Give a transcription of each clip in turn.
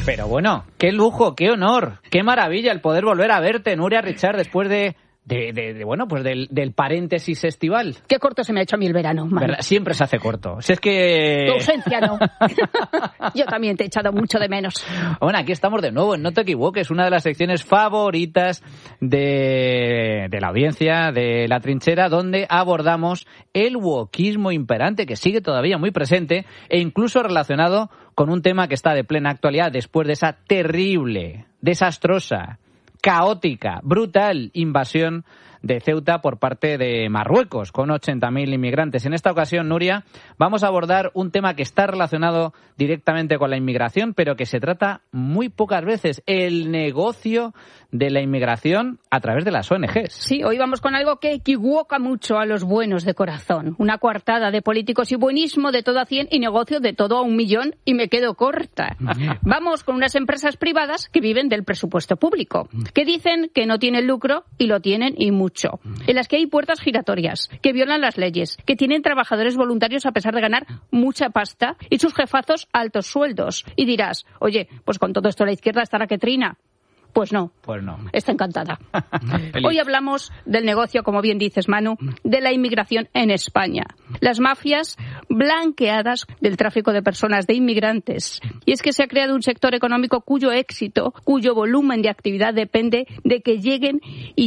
Pero bueno, qué lujo, qué honor, qué maravilla el poder volver a verte, Nuria Richard, después de bueno, pues del paréntesis estival. Qué corto se me ha hecho a mí el verano, ¿Verdad? Siempre se hace corto. Si es que... Tu ausencia no. Yo también te he echado mucho de menos. Bueno, aquí estamos de nuevo en No Te Equivoques, una de las secciones favoritas de la audiencia, de La Trinchera, donde abordamos el wokismo imperante, que sigue todavía muy presente e incluso relacionado con un tema que está de plena actualidad después de esa terrible, desastrosa, caótica, brutal invasión de Ceuta por parte de Marruecos, con 80.000 inmigrantes. En esta ocasión, Nuria, vamos a abordar un tema que está relacionado directamente con la inmigración, pero que se trata muy pocas veces, el negocio de la inmigración a través de las ONGs. Sí, hoy vamos con algo que equivoca mucho a los buenos de corazón. Una coartada de políticos y buenismo de todo a 100 y negocio de todo a 1 millón, y me quedo corta. Vamos con unas empresas privadas que viven del presupuesto público, que dicen que no tienen lucro y lo tienen y mucho. En las que hay puertas giratorias, que violan las leyes, que tienen trabajadores voluntarios a pesar de ganar mucha pasta y sus jefazos altos sueldos. Y dirás, oye, pues con todo esto la izquierda estará que trina. Pues no. Está encantada. Hoy hablamos del negocio, como bien dices, Manu, de la inmigración en España. Las mafias blanqueadas del tráfico de personas, de inmigrantes. Y es que se ha creado un sector económico cuyo éxito, cuyo volumen de actividad depende de que lleguen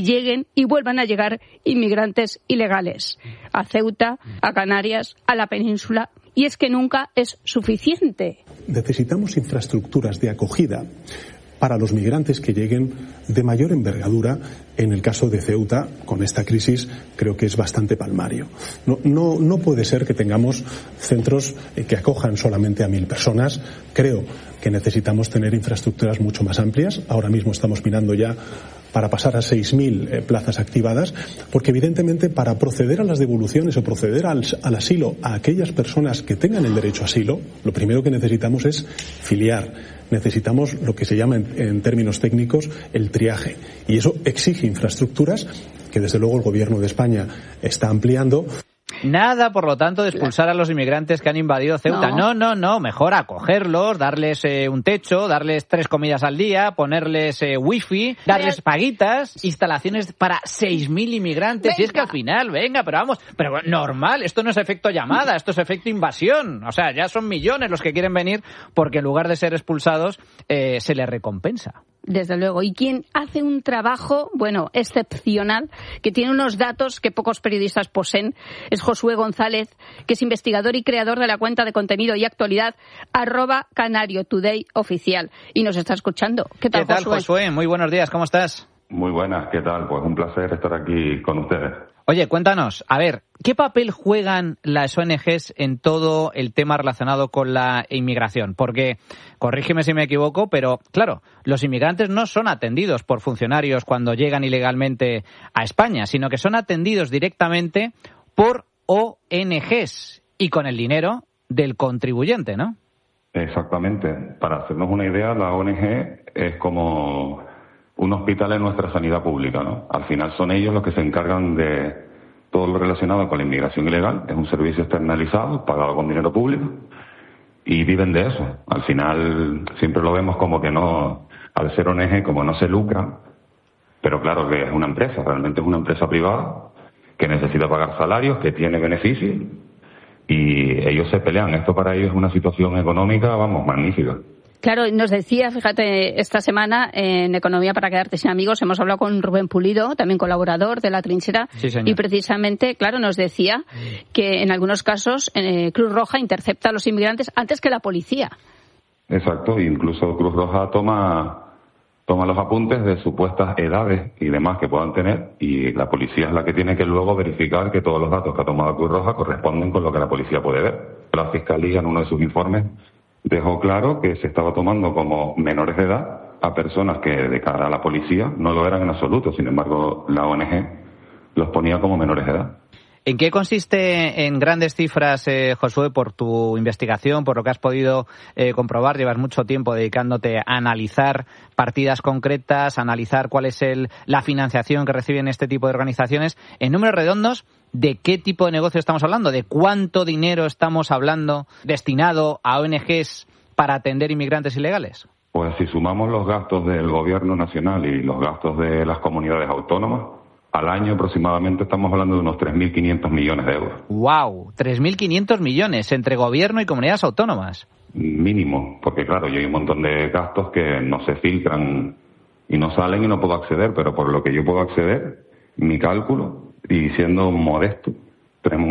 y vuelvan a llegar inmigrantes ilegales. A Ceuta, a Canarias, a la península. Y es que nunca es suficiente. Necesitamos infraestructuras de acogida para los migrantes que lleguen de mayor envergadura. En el caso de Ceuta, con esta crisis, creo que es bastante palmario. No puede ser que tengamos centros que acojan solamente a 1.000 personas. Creo que necesitamos tener infraestructuras mucho más amplias. Ahora mismo estamos mirando ya para pasar a 6.000 plazas activadas, porque evidentemente para proceder a las devoluciones o proceder al asilo a aquellas personas que tengan el derecho a asilo, lo primero que necesitamos es filiar. Necesitamos lo que se llama en términos técnicos el triaje, y eso exige infraestructuras que desde luego el Gobierno de España está ampliando. Nada, por lo tanto, de expulsar a los inmigrantes que han invadido Ceuta. No. Mejor acogerlos, darles un techo, darles 3 comidas al día, ponerles wifi, darles paguitas, instalaciones para 6.000 inmigrantes. Y es que al final, pero normal, esto no es efecto llamada, esto es efecto invasión. O sea, ya son millones los que quieren venir porque en lugar de ser expulsados, se les recompensa. Desde luego. Y quien hace un trabajo, excepcional, que tiene unos datos que pocos periodistas poseen, es Josué González, que es investigador y creador de la cuenta de contenido y actualidad @CanarioTodayOficial. Y nos está escuchando. ¿Qué tal, Josué? Muy buenos días, ¿cómo estás? Muy buenas, ¿qué tal? Pues un placer estar aquí con ustedes. Oye, cuéntanos, a ver, ¿qué papel juegan las ONGs en todo el tema relacionado con la inmigración? Porque, corrígeme si me equivoco, pero claro, los inmigrantes no son atendidos por funcionarios cuando llegan ilegalmente a España, sino que son atendidos directamente por ONGs y con el dinero del contribuyente, ¿no? Exactamente. Para hacernos una idea, la ONG es como un hospital en nuestra sanidad pública, ¿no? Al final son ellos los que se encargan de todo lo relacionado con la inmigración ilegal. Es un servicio externalizado, pagado con dinero público, y viven de eso. Al final siempre lo vemos como que no, al ser ONG, como no se lucra, pero claro que es una empresa, realmente es una empresa privada que necesita pagar salarios, que tiene beneficios, y ellos se pelean. Esto para ellos es una situación económica, magnífica. Claro, nos decía, fíjate, esta semana en Economía para quedarte sin amigos hemos hablado con Rubén Pulido, también colaborador de La Trinchera, sí, señor. Y precisamente, claro, nos decía que en algunos casos Cruz Roja intercepta a los inmigrantes antes que la policía. Exacto, incluso Cruz Roja toma los apuntes de supuestas edades y demás que puedan tener, y la policía es la que tiene que luego verificar que todos los datos que ha tomado Cruz Roja corresponden con lo que la policía puede ver. La Fiscalía en uno de sus informes dejó claro que se estaba tomando como menores de edad a personas que de cara a la policía no lo eran en absoluto. Sin embargo, la ONG los ponía como menores de edad. ¿En qué consiste, en grandes cifras, Josué, por tu investigación, por lo que has podido comprobar? Llevas mucho tiempo dedicándote a analizar partidas concretas, a analizar cuál es la financiación que reciben este tipo de organizaciones. En números redondos, ¿de qué tipo de negocio estamos hablando? ¿De cuánto dinero estamos hablando destinado a ONGs para atender inmigrantes ilegales? Pues si sumamos los gastos del Gobierno nacional y los gastos de las comunidades autónomas, al año aproximadamente estamos hablando de unos 3.500 millones de euros. ¡Wow! 3.500 millones entre Gobierno y comunidades autónomas. Mínimo, porque claro, yo hay un montón de gastos que no se filtran y no salen y no puedo acceder, pero por lo que yo puedo acceder, mi cálculo, y siendo modesto, tenemos